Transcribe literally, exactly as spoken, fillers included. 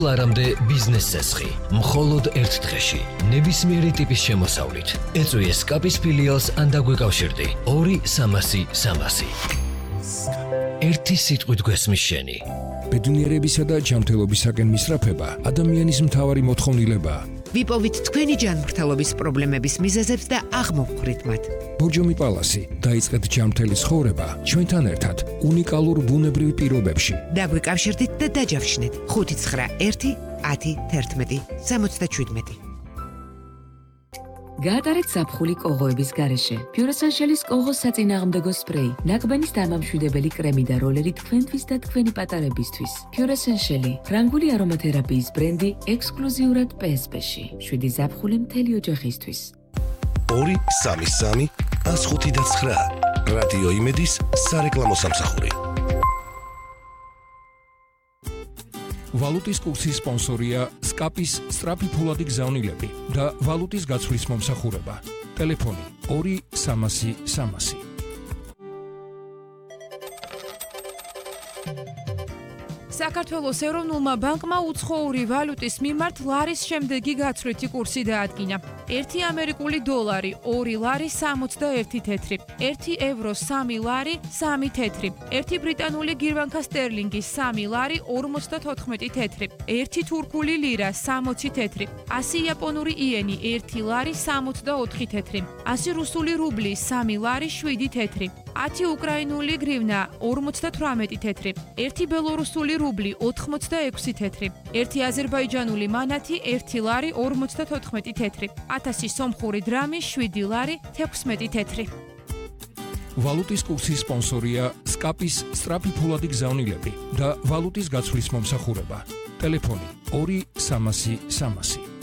ლარამდე ბიზნეს ცესხი, მხოლოდ ერთ დღეში, ნებისმიერი ტიპის შემოსავლით. ეწვიე სკაპის ფილიალს ან დაგვეკავშირდი ორი სამასი სამასი. ერთი სიტყვით გვესმის შენი. ბედნიერებისა და ჯანმრთელობისაკენ მისწრაფება ადამიანის მთავარი მოთხოვნილებაა. ვიპოვით თქვენი ჯანმრთელობის პრობლემების მიზეზებს და აღმოვხვრით მათ. ბორჯომი პალასი, დაიწყეთ ჯანმრთელი ცხოვრება ჩვენთან ერთად უნიკალურ ბუნებრივ პირობებში. დაგვეკავშირდით და დაჯავშნეთ ხუთი ცხრა ერთი ათი თერთმეტი სამოცდაშვიდმეტი. გაატარეთ ზაფხული კოღოების გარეშე. Pure-Essential-ის კოღოს საწინააღმდეგო სპრეი, ნაკბანის დამამშვიდებელი კრემი და როლერი თქვენთვის და თქვენი პატარებისთვის. Pure-Essential, ფრანგული არომათერაპიის ბრენდი ექსკლუზიურად პე ეს პე-ში. შვიდი ზაფხული მთელი ოჯახისთვის. ორი სამი სამი ას ხუთი და ცხრა. რადიო იმედის სარეკლამო სამსახური. ვალუტის კურსის სპონსორია სკაპის სწრაფი ფულადი გზავნილები და ვალუტის გაცვლის მომსახურება. ტელეფონი ორი სამასი სამასი. საქართველოს ეროვნულმა ბანკმა უცხოური ვალუტის მიმართ ლარის შემდეგი გაცვლითი კურსი დაადგინა. ერთი ამერიკული დოლარი ორი ლარი სამოცდაერთი თეთრი, ერთი ევრო სამი ლარი სამი თეთრი, ერთი ბრიტანული გირვანქა სტერლინგი სამი ლარი ორმოცდათოთხმეტი თეთრი, ერთი თურქული ლირა სამოცი თეთრი, ასი იაპონური იენი ერთი ლარი სამოცდაოთხი თეთრი, ასი რუსული რუბლი სამი ლარი შვიდი თეთრი, ათი უკრაინული გრივნა ორმოცდათვრამეტი თეთრი, ერთი ბელორუსული რუბლი ოთხმოცდაექვსი თეთრი, ერთი აზერბაიჯანული მანათი ერთი ლარი ორმოცდათოთხმეტი თეთრი, ათასი სომხური დრამი შვიდი ლარი თექვსმეტი თეთრი. ვალუტის კურსის სპონსორია სკაპის სწრაფი ფულადი გზავნილები და ვალუტის გაცვლის მომსახურება. ტელეფონი ორი სამასი სამასი.